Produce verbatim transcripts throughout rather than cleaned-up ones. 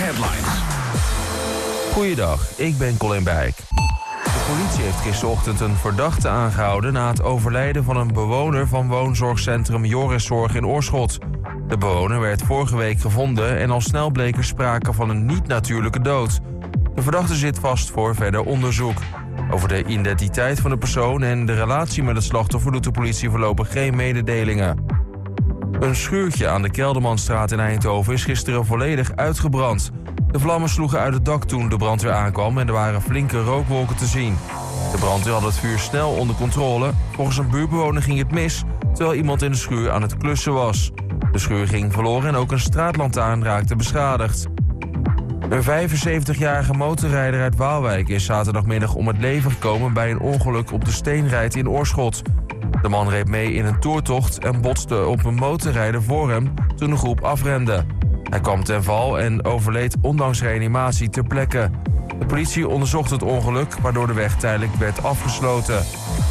headlines. Goeiedag, ik ben Colin Bijk. De politie heeft gisterochtend een verdachte aangehouden na het overlijden van een bewoner van woonzorgcentrum Joriszorg in Oorschot. De bewoner werd vorige week gevonden en al snel bleek er sprake van een niet-natuurlijke dood. De verdachte zit vast voor verder onderzoek. Over de identiteit van de persoon en de relatie met het slachtoffer doet de politie voorlopig geen mededelingen. Een schuurtje aan de Keldermanstraat in Eindhoven is gisteren volledig uitgebrand. De vlammen sloegen uit het dak toen de brandweer aankwam en er waren flinke rookwolken te zien. De brandweer had het vuur snel onder controle. Volgens een buurtbewoner ging het mis, terwijl iemand in de schuur aan het klussen was. De schuur ging verloren en ook een straatlantaarn raakte beschadigd. Een vijfenzeventigjarige motorrijder uit Waalwijk is zaterdagmiddag om het leven gekomen bij een ongeluk op de Steenrijt in Oorschot. De man reed mee in een toertocht en botste op een motorrijder voor hem toen de groep afremde. Hij kwam ten val en overleed ondanks reanimatie ter plekke. De politie onderzocht het ongeluk, waardoor de weg tijdelijk werd afgesloten.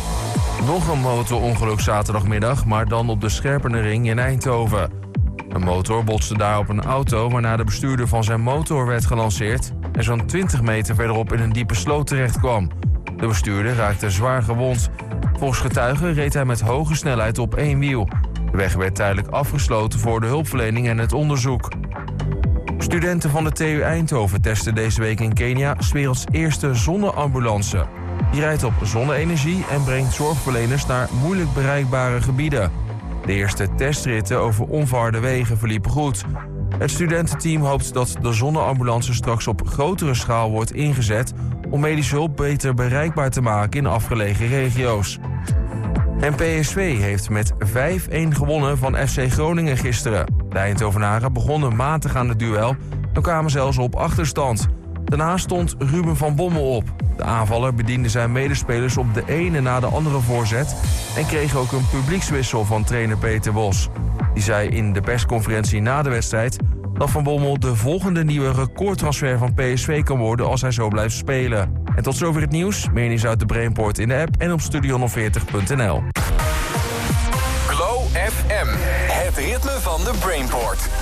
Nog een motorongeluk zaterdagmiddag, maar dan op de Scherpenenring in Eindhoven. Een motor botste daar op een auto waarna de bestuurder van zijn motor werd gelanceerd en zo'n twintig meter verderop in een diepe sloot terecht kwam. De bestuurder raakte zwaar gewond. Volgens getuigen reed hij met hoge snelheid op één wiel. De weg werd tijdelijk afgesloten voor de hulpverlening en het onderzoek. Studenten van de T U Eindhoven testen deze week in Kenia 's werelds eerste zonneambulance. Die rijdt op zonne-energie en brengt zorgverleners naar moeilijk bereikbare gebieden. De eerste testritten over onverharde wegen verliepen goed. Het studententeam hoopt dat de zonneambulance straks op grotere schaal wordt ingezet om medische hulp beter bereikbaar te maken in afgelegen regio's. En P S V heeft met vijf-een gewonnen van F C Groningen gisteren. De Eindhovenaren begonnen matig aan het duel en kwamen zelfs op achterstand. Daarna stond Ruben van Bommel op. De aanvaller bediende zijn medespelers op de ene na de andere voorzet en kreeg ook een publiekswissel van trainer Peter Bos. Die zei in de persconferentie na de wedstrijd dat Van Bommel de volgende nieuwe recordtransfer van P S V kan worden als hij zo blijft spelen. En tot zover het nieuws. Meer nieuws uit de Brainport in de app en op studio honderdveertig punt n l. Glow F M, het ritme van de Brainport.